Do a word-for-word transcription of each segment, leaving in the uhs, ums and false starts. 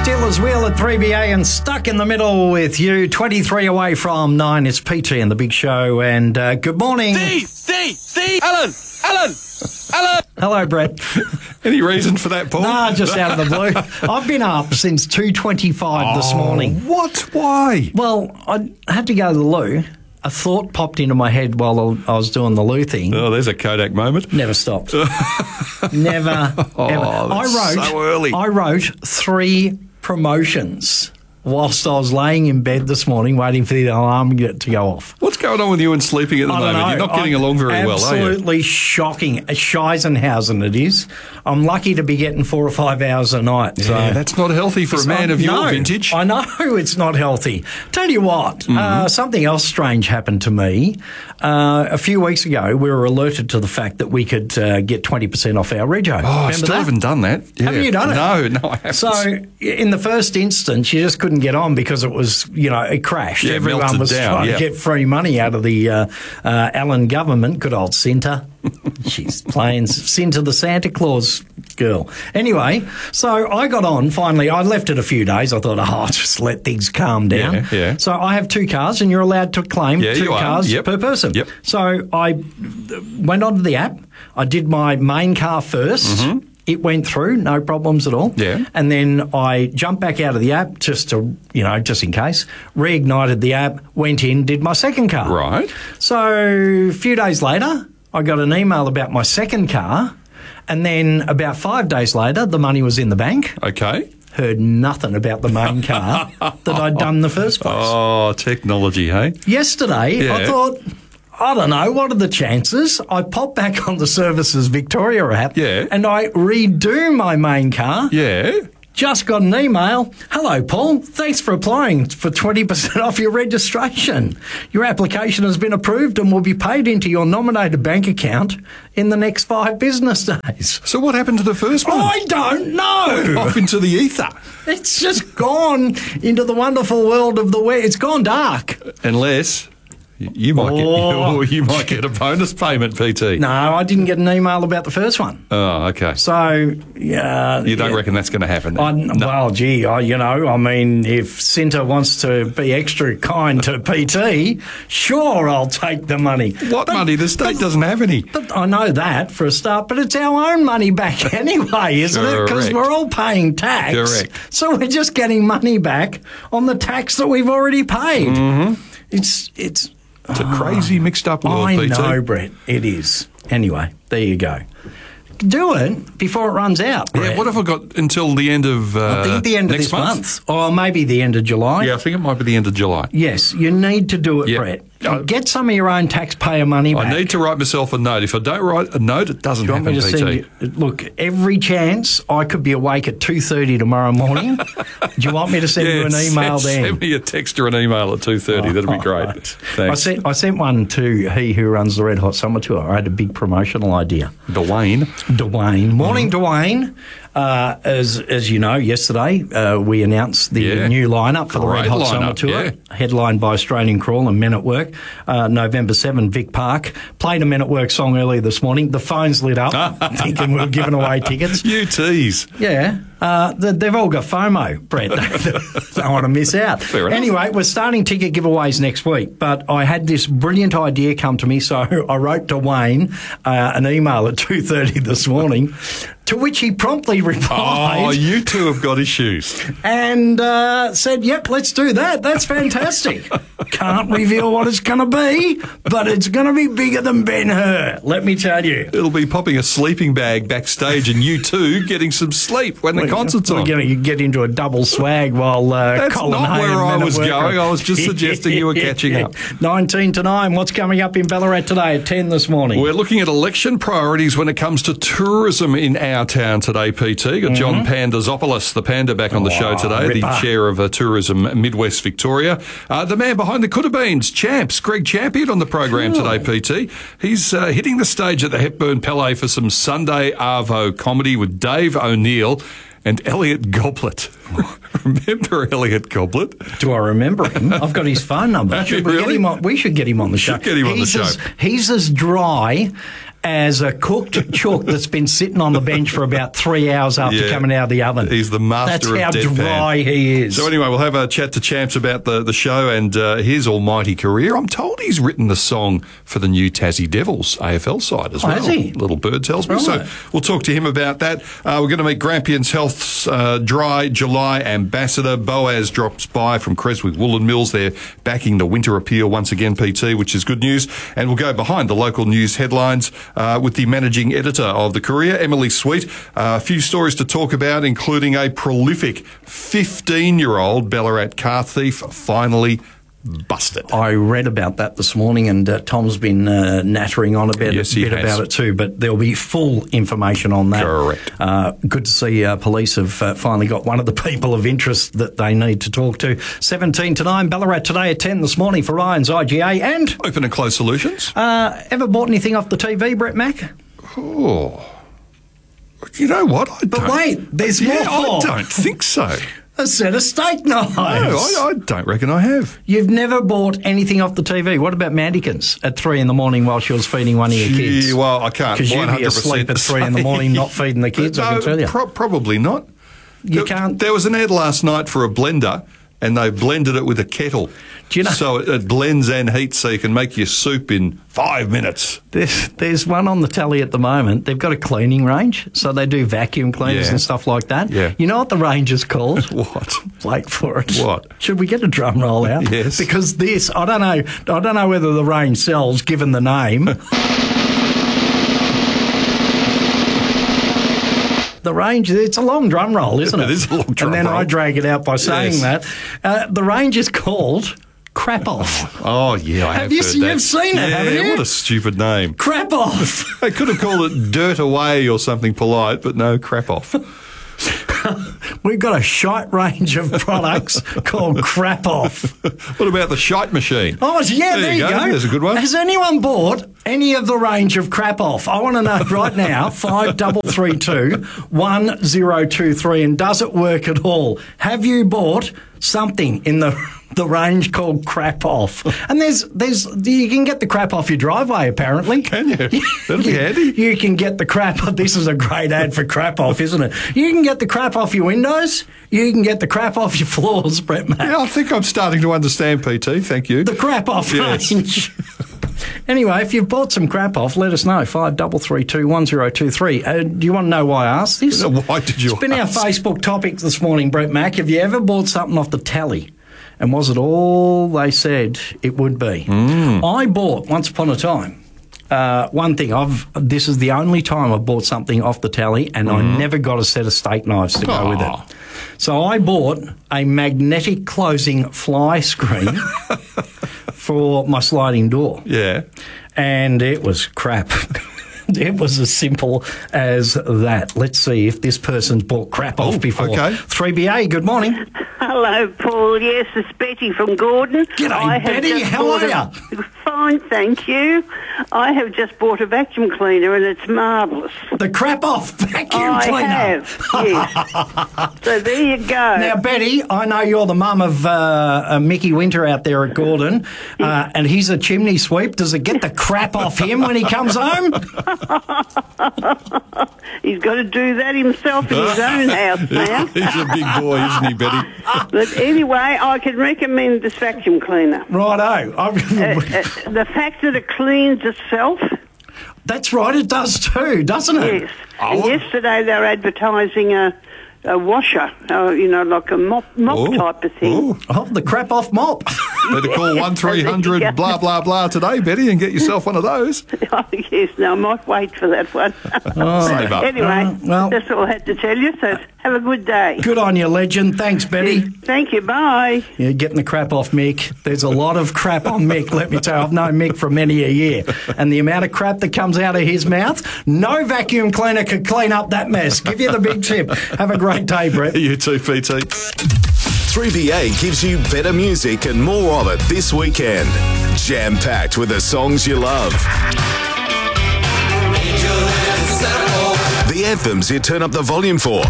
Steelers Wheel at three B A and stuck in the middle with you. twenty-three away from nine. It's P T and the Big Show. And uh, good morning. Steve, Steve, Steve, Alan, Alan, Alan. Hello, Brett. Any reason for that, Paul? Nah, just out of the blue. I've been up since two twenty-five oh, this morning. What? Why? Well, I had to go to the loo. A thought popped into my head while I was doing the loo thing. Oh, there's a Kodak moment. Never stopped. Never, oh, ever. I wrote, so early. I wrote three promotions whilst I was laying in bed this morning waiting for the alarm to go off. What's going on with you and sleeping at the I don't moment? know. You're not getting I'm along very well, are you? Absolutely shocking. A Scheisenhausen it is. I'm lucky to be getting four or five hours a night. So yeah, that's not healthy for a man not, of your no, vintage. I know it's not healthy. Tell you what, mm-hmm. uh, something else strange happened to me. Uh, a few weeks ago, we were alerted to the fact that we could uh, get twenty percent off our rego. Oh, Remember I still that? haven't done that. Yeah. Have you done it? No, no, I haven't. So, in the first instance, you just couldn't get on because it was, you know, it crashed. Yeah, Everyone melted was down, trying yeah. to get free money out of the uh, uh, Allen government. Good old Cinta. She's playing Cinta the Santa Claus girl. Anyway, so I got on finally. I left it a few days. I thought, oh, I'll just let things calm down. Yeah, yeah. So I have two cars and you're allowed to claim yeah, two cars yep. per person. Yep. So I went onto the app. I did my main car first. Mm-hmm. It went through, no problems at all. Yeah. And then I jumped back out of the app just to, you know, just in case, reignited the app, went in, did my second car. Right. So a few days later, I got an email about my second car. And then about five days later, the money was in the bank. Okay. Heard nothing about the main car that I'd done in the first place. Oh, technology, hey? Yesterday, Yeah. I thought, I don't know, what are the chances? I pop back on the Services Victoria app Yeah. and I redo my main car. Yeah. Just got an email. Hello, Paul. Thanks for applying for twenty percent off your registration. Your application has been approved and will be paid into your nominated bank account in the next five business days. So what happened to the first one? I don't know. Off into the ether. It's just gone into the wonderful world of the web. It's gone dark. Unless you might Oh. get you might get a bonus payment, P T. No, I didn't get an email about the first one. Oh, okay. So, yeah. You don't yeah. reckon that's going to happen? I, No. Well, gee, I, you know, I mean, if Cinta wants to be extra kind to P T, sure, I'll take the money. What But- money? The state but- doesn't have any. But I know that for a start, but it's our own money back anyway, isn't it? Because Correct. we're all paying tax. Correct. So we're just getting money back on the tax that we've already paid. Mm-hmm. It's, it's, It's a crazy mixed up world, I P T. know, Brett. It is. Anyway, there you go. Do it before it runs out, Brett. Yeah, what have I got until the end of uh, I think the end of next this month. Or maybe the end of July. Yeah, I think it might be the end of July. Yes, you need to do it, Yeah. Brett. Uh, Get some of your own taxpayer money back. I need to write myself a note. If I don't write a note, it doesn't Do you want me happen, to P send T. you, look, every chance I could be awake at two thirty tomorrow morning. Do you want me to send you an Yeah, email send, then? Send me a text or an email at two thirty. That'd be great. I Thanks. sent, I sent one to he who runs the Red Hot Summer Tour. I had a big promotional idea. Dwayne. Dwayne. Morning, Dwayne. Uh, as as you know, yesterday uh, we announced the Yeah. new lineup for the Great Red Hot Summer lineup, Tour, yeah. headlined by Australian Crawl and Men at Work. Uh, November seventh, Vic Park. Played a Men at Work song earlier this morning. The phones lit up, thinking we were giving away tickets. You tease. Yeah, uh, they- they've all got FOMO, Brett. Don't want to miss out. Fair enough. Anyway, we're starting ticket giveaways next week, but I had this brilliant idea come to me, so I wrote to Wayne uh, an email at two thirty this morning, to which he promptly replied. Oh, you two have got issues. And uh, said, yep, let's do that. That's fantastic. Can't reveal what it's going to be, but it's going to be bigger than Ben-Hur, let me tell you. It'll be popping a sleeping bag backstage and you two getting some sleep when the concert's We're on. going to get into a double swag while uh, That's Colin not Hay where and I Men at was Work going. are- I was just suggesting you were catching up. nineteen to nine. What's coming up in Ballarat today at ten this morning? We're looking at election priorities when it comes to tourism in our town today, P T. Got John Pandazopoulos, the panda, back on the show today, the ripper. chair of uh, Tourism Midwest Victoria. Uh, the man behind the Coulda Beans, Champs, Greg Champion, on the program today, P T. He's uh, hitting the stage at the Hepburn Palais for some Sunday Arvo comedy with Dave O'Neill and Elliot Goblet. Remember Elliot Goblet? Do I remember him? I've got his phone number. Have Should you we really? get him on? We should get him on the show. Should get him on the he's show. As, he's as dry as a cooked chook that's been sitting on the bench for about three hours after Yeah. coming out of the oven. He's the master That's of how deadpan. dry he is. So anyway, we'll have a chat to Champs about the, the show and uh, his almighty career. I'm told he's written the song for the new Tassie Devils A F L side as Oh, well. has he? Little bird tells me. Right. So we'll talk to him about that. Uh, we're going to meet Grampians Health's uh, Dry July ambassador. Boaz drops by from Creswick Woolen Mills. They're backing the winter appeal once again, P T, which is good news. And we'll go behind the local news headlines uh, with the managing editor of the Courier, Emily Sweet. Uh, a few stories to talk about, including a prolific fifteen-year-old Ballarat car thief finally busted. I read about that this morning, and uh, Tom's been uh, nattering on a bit, Yes, he bit has. about it too, but there'll be full information on that. Correct. Uh, good to see uh, police have uh, finally got one of the people of interest that they need to talk to. seventeen to nine, Ballarat today at ten this morning for Ryan's I G A. And Open and close solutions. uh, ever bought anything off the T V, Brett Mack? Oh. You know what? I But don't, wait, there's yeah, more. I don't think so. A set of steak knives. No, I, I don't reckon I have. You've never bought anything off the T V. What about Mandikins at three in the morning while she was feeding one of your kids? Yeah, well, I can't Because you'd one be hundred percent asleep at three in the say. morning not feeding the kids, I No, can tell you. pro- probably not. You there, can't- There was an ad last night for a blender, and they blended it with a kettle. Do you know- So it, it blends and heats, so you can make your soup in five minutes. There's, there's one on the telly at the moment. They've got a cleaning range, so they do vacuum cleaners Yeah. and stuff like that. Yeah. You know what the range is called? What? Wait for it. What? Should we get a drum roll out? Yes. Because this, I don't know, I don't know whether the range sells given the name. The range, it's a long drum roll, isn't it? It is a long drum And then roll. I drag it out by saying Yes. that. Uh, the range is called Crap Off. Oh, yeah, I have, Have you heard seen- that. you've seen it, yeah, haven't you? What a stupid name. Crap Off. They could have called it Dirt Away or something polite, but no, Crap Off. We've got a shite range of products called Crap Off. What about the shite machine? Oh, yeah, there, you go. There's a good one. Has anyone bought any of the range of Crap Off? I want to know right now, five double three two one zero two three, and does it work at all? Have you bought something in the the range called Crap Off? And there's there's you can get the crap off your driveway apparently. Can you? That'll be handy. You can get the crap. This is a great ad for Crap Off, isn't it? You can get the crap off your windows. You can get the crap off your floors, Brett Mack. Yeah, I think I'm starting to understand, P T. Thank you. The crap off Yes. range. Anyway, if you've bought some crap off, let us know. Five double three two one zero two three. Uh, do you want to know why I asked this? Why did you It's been ask? our Facebook topic this morning, Brett Mack. Have you ever bought something off the telly? And was it all they said it would be? Mm. I bought once upon a time. Uh, one thing, I've this is the only time I've bought something off the telly, and I never got a set of steak knives to go with Aw. it. So I bought a magnetic closing fly screen for my sliding door, Yeah. and it was crap. It was as simple as that. Let's see if this person's bought crap off Oh, before. okay. three B A, good morning. Hello, Paul. Yes, it's Betty from Gordon. G'day, I have Betty. just How bought are a- Fine, thank you. I have just bought a vacuum cleaner and it's marvellous. The crap off vacuum I cleaner. have, yes. So there you go. Now, Betty, I know you're the mum of uh, uh, Mickey Winter out there at Gordon, uh, and he's a chimney sweep. Does it get the crap off him when he comes home? He's got to do that himself in his own house now. He's a big boy, isn't he, Betty? But anyway, I can recommend this vacuum cleaner. Righto. Uh, uh, the fact that it cleans itself. That's right, it does too, doesn't it? Yes. And yesterday they were advertising a, a washer, uh, you know, like a mop, mop Oh, type of thing. oh. Oh, the crap off mop. Better call one three hundred Yeah. blah, blah, blah today, Betty, and get yourself one of those. Oh, yes, no, I might wait for that one. Save up. Anyway, Uh, well- that's all I had to tell you, so have a good day. Good on you, legend. Thanks, Betty. Thank you, bye. You're getting the crap off Mick. There's a lot of crap on Mick, let me tell you. I've known Mick for many a year. And the amount of crap that comes out of his mouth, no vacuum cleaner could clean up that mess. Give you the big tip. Have a great day, Brett. You too, P T. three B A gives you better music and more of it this weekend. Jam-packed with the songs you love. The anthems you turn up the volume for.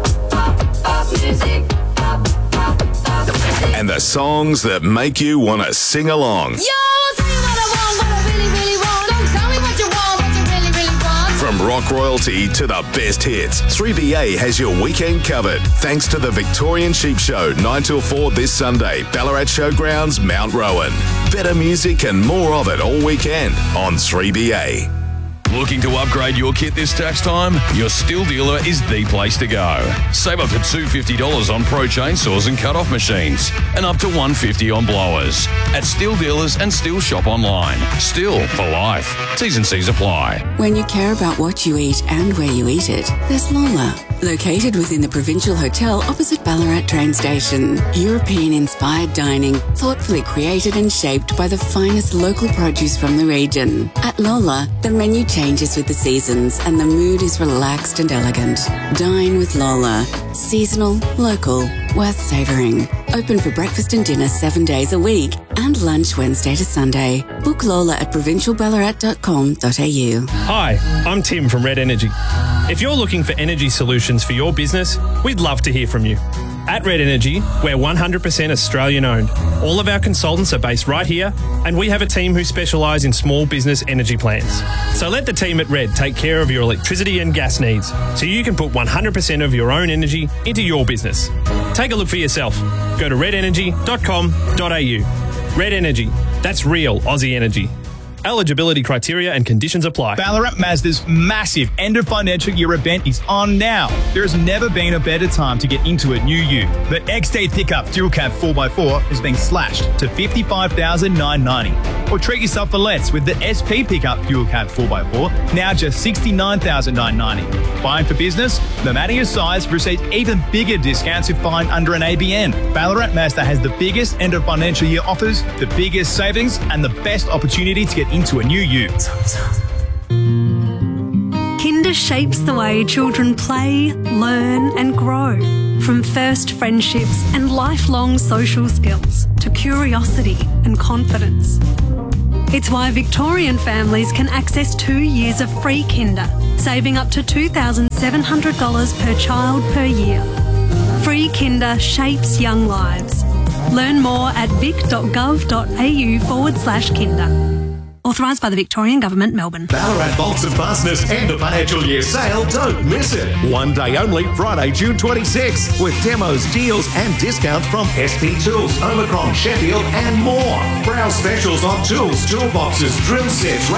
And the songs that make you want to sing along. Yo, tell me what I want, what I really, really want. Don't tell me what you want, what you really, really From rock royalty to the best hits, three B A has your weekend covered. Thanks to the Victorian Sheep Show, nine till four this Sunday, Ballarat Showgrounds, Mount Rowan. Better music and more of it all weekend on three B A. Looking to upgrade your kit this tax time? Your Still dealer is the place to go. Save up to two hundred fifty dollars on pro chainsaws and cut-off machines, and up to one hundred fifty dollars on blowers. At Still Dealers and Still Shop online. Still for life. T's and C's apply. When you care about what you eat and where you eat it, there's Lola. Located within the Provincial Hotel opposite Ballarat train station. European-inspired dining, thoughtfully created and shaped by the finest local produce from the region. At Lola, the menu changes with the seasons and the mood is relaxed and elegant. Dine with Lola. Seasonal, local, worth savouring. Open for breakfast and dinner seven days a week and lunch Wednesday to Sunday. Book Lola at provincial ballarat dot com dot a u. Hi, I'm Tim from Red Energy. If you're looking for energy solutions for your business, we'd love to hear from you. At Red Energy, we're one hundred percent Australian owned. All of our consultants are based right here, and we have a team who specialise in small business energy plans. So let the team at Red take care of your electricity and gas needs, so you can put one hundred percent of your own energy into your business. Take a look for yourself. Go to red energy dot com dot a u. Red Energy, that's real Aussie energy. Eligibility criteria and conditions apply. Ballarat Mazda's massive end of financial year event is on now. There has never been a better time to get into a new ute. The X T pickup dual cab four by four is being slashed to fifty-five thousand nine hundred ninety dollars. Or treat yourself for less with the S P pickup dual cab four by four, now just sixty-nine thousand nine hundred ninety dollars. Buying for business? No matter your size, receive even bigger discounts if buying under an A B N. Ballarat Mazda has the biggest end of financial year offers, the biggest savings, and the best opportunity to get into a new ute. Kinder shapes the way children play, learn and grow. From first friendships and lifelong social skills to curiosity and confidence. It's why Victorian families can access two years of free Kinder, saving up to two thousand seven hundred dollars per child per year. Free Kinder shapes young lives. Learn more at vic.gov.au forward slash Kinder. Authorised by the Victorian Government, Melbourne. Ballarat Bolts and Fasteners end of financial year sale. Don't miss it. One day only, Friday, June twenty-sixth, with demos, deals and discounts from S P Tools, Omicron, Sheffield and more. Browse specials on tools, toolboxes, drill sets,